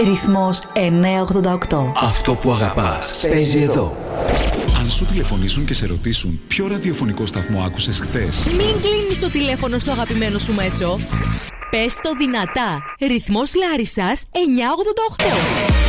Ρυθμός 988. Αυτό που αγαπάς παίζει εδώ. Αν σου τηλεφωνήσουν και σε ρωτήσουν ποιο ραδιοφωνικό σταθμό άκουσες χθες, μην κλείνεις το τηλέφωνο στο αγαπημένο σου μέσο. Πες το δυνατά. Ρυθμός Λάρισσας 988.